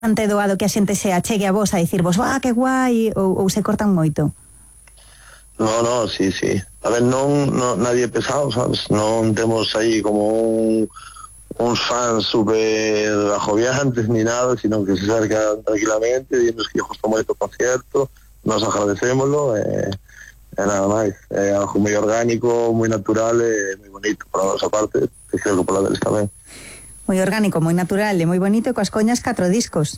bastante doado que a xente se achegue a vos a dicirvos, que guai, ou se cortan moito? No, sí. A ver, nadie pesado, sabes? Non temos aí como uns fans super agobiantes ni nada, sino que se acercan tranquilamente, dinos que justo moito concierto, nos agradecémoslo, e nada máis. É algo moi orgánico, moi natural e moi bonito por a nosa parte, e creo que por la deles tamén. Moi orgánico, moi natural e moi bonito, e coas coñas 4 discos.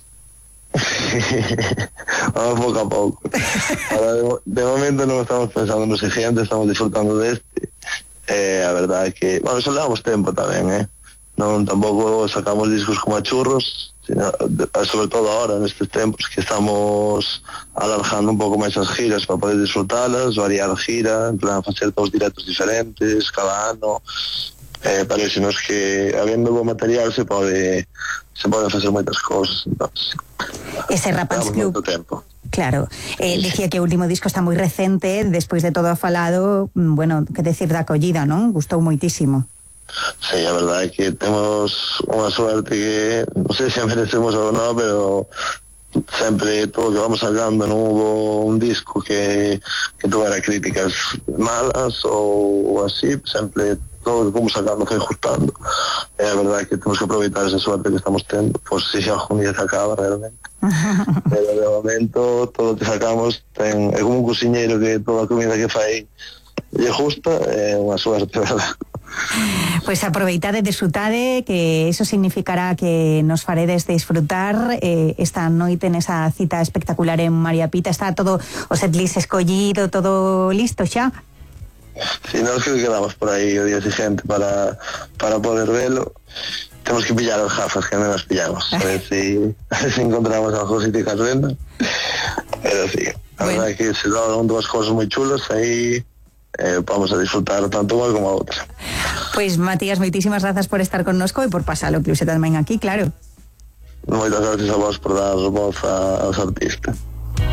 Vamos pouco a pouco. Ahora, de momento non estamos pensando no siguiente, estamos disfrutando deste. A verdade é que, bueno, eso levamos tempo tamén, non tampouco sacamos discos como a churros, sino, sobre todo ahora, nestes tempos que estamos alargando un pouco máis as giras para poder disfrutalas, variar a gira, en plan facer todos directos diferentes cada ano. Parecenos que habendo bo material se poden facer moitas cousas, entonces ese Rapans Club, claro, dicía que o último disco está moi recente, despois de todo o falado, bueno, que decir da acollida, non? Gustou moitísimo. Sí, a verdade é que temos unha suerte que non sei se a merecemos ou non, pero sempre todo que vamos sacando non hubo un disco que tuvera críticas malas ou así, sempre todo que fomos sacando foi gustando. É a verdade que temos que aproveitar esa suerte que estamos tendo, pois se xa algún día se acaba realmente. Pero de momento todo que sacamos é como un cociñeiro que toda a comida que fai lle justa, é unha suerte, verdad. Pois aproveitade, desfrutade, que eso significará que nos faredes disfrutar esta noite nesa cita espectacular en María Pita. Está todo o setlist escollido, todo listo xa? Si, nos creo que quedamos por aí o día siguiente para poder verlo. Temos que pillar as gafas que non as pillamos, a ver si encontramos algo sitio que as venda. Pero sí, a verdade é que se dan dúas cosas moi chulas aí, vamos a disfrutar tanto unha como a outra. Pois Matías, moitísimas grazas por estar connosco e por pasalo incluso tamén aquí, claro. Moitas gracias a vos por dar voz aos artistas.